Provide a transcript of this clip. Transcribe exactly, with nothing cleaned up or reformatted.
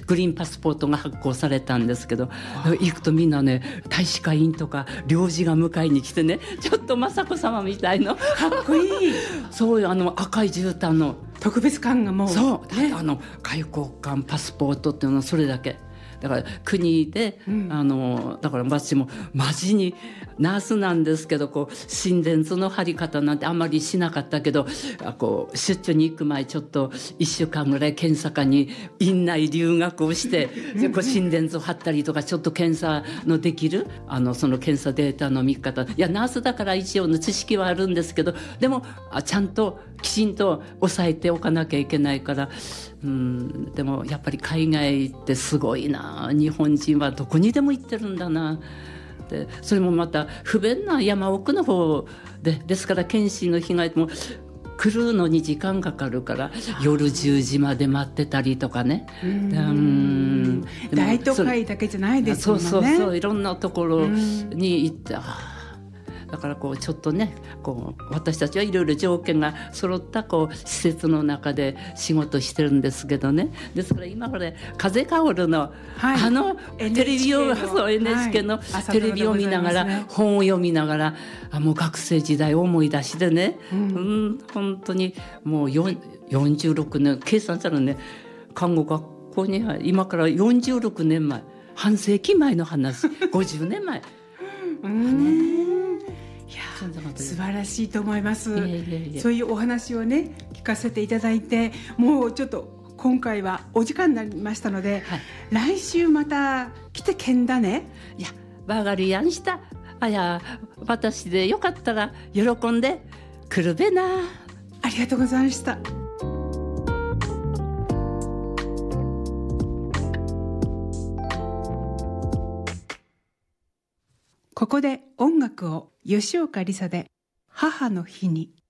グリーンパスポートが発行されたんですけど、行くとみんなね大使館員とか領事が迎えに来てね、ちょっと雅子様みたいのかっこいいそういうあの赤い絨毯の特別感がもうそう、ね、あの外交官パスポートっていうのはそれだけだから国で、うん、あのだから私もマジにナースなんですけど、こう心電図の張り方なんてあんまりしなかったけど、こう出張に行く前ちょっといっしゅうかんぐらい検査科に院内留学をしてでこう心電図を張ったりとか、ちょっと検査のできるあのその検査データの見方、いやナースだから一応の知識はあるんですけど、でもあちゃんときちんと抑えておかなきゃいけないから、うん、でもやっぱり海外ってすごいな、日本人はどこにでも行ってるんだな。でそれもまた不便な山奥の方で、ですから検診の被害も来るのに時間かかるから夜じゅうじまで待ってたりとかね。 うん、大都会だけじゃないですもんね。 そうそうそう、いろんなところに行って、だからこうちょっとね、こう私たちはいろいろ条件が揃ったこう施設の中で仕事してるんですけどね。ですから今これ風薫るの、はい、あのテレビを エヌエイチケー の, そう エヌエイチケー のテレビを見ながら、ね、本を読みながら、あもう学生時代を思い出してね、うん、うん、本当にもうよんじゅうろくねん計算したらね、看護学校に今からよんじゅうろくねんまえ、半世紀前の話ごじゅうねんまえうんいや素晴らしいと思います。いやいやいや、そういうお話をね聞かせていただいて、もうちょっと今回はお時間になりましたので、はい、来週また来てけんだね。 いやバーガリアンした、あや私でよかったら喜んで来るべな。 ありがとうございました。ここで音楽を。吉岡里帆で母の日に。